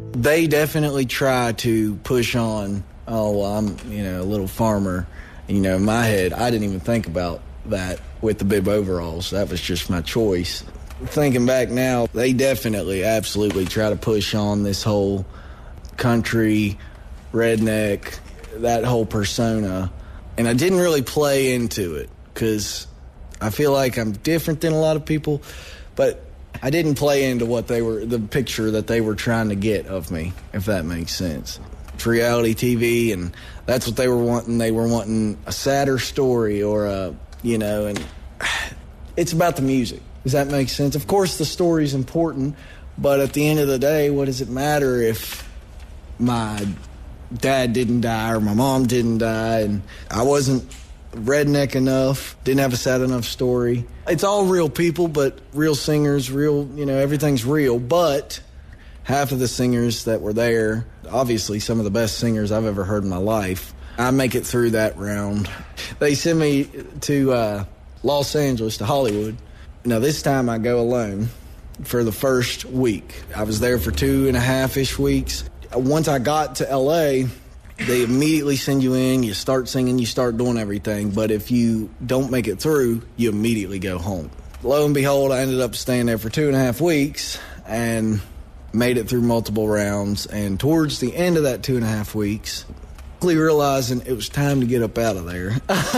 They definitely try to push on, oh, well, I'm, a little farmer. In my head, I didn't even think about that with the bib overalls. That was just my choice. Thinking back now, they definitely, absolutely try to push on this whole country, redneck, that whole persona. And I didn't really play into it because I feel like I'm different than a lot of people, but I didn't play into the picture that they were trying to get of me, if that makes sense. It's reality TV, and that's what they were wanting. They were wanting a sadder story or and it's about the music. Does that make sense? Of course, the story's important, but at the end of the day, what does it matter if my dad didn't die or my mom didn't die and I wasn't redneck enough, didn't have a sad enough story? It's all real people, but real singers, real, everything's real. But half of the singers that were there, obviously some of the best singers I've ever heard in my life, I make it through that round. They send me to Los Angeles, to Hollywood. Now, this time I go alone for the first week. I was there for 2.5-ish weeks. Once I got to L.A., they immediately send you in, you start singing, you start doing everything. But if you don't make it through, you immediately go home. Lo and behold, I ended up staying there for 2.5 weeks and made it through multiple rounds. And towards the end of that 2.5 weeks, quickly realizing it was time to get up out of there.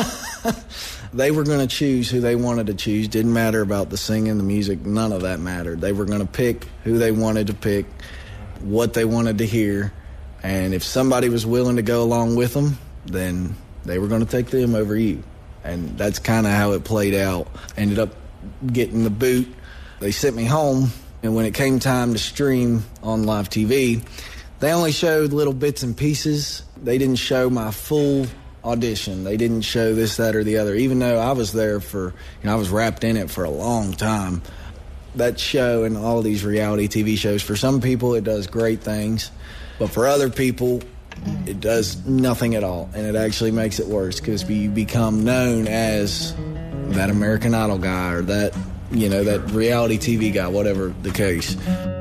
They were going to choose who they wanted to choose. Didn't matter about the singing, the music, none of that mattered. They were going to pick who they wanted to pick, what they wanted to hear. And if somebody was willing to go along with them, then they were going to take them over you. And that's kind of how it played out. Ended up getting the boot. They sent me home, and when it came time to stream on live TV, they only showed little bits and pieces. They didn't show my full audition. They didn't show this, that, or the other, even though I was there for, I was wrapped in it for a long time. That show and all these reality TV shows, for some people it does great things, but for other people it does nothing at all, and it actually makes it worse because you become known as that American Idol guy or that, that reality TV guy, whatever the case.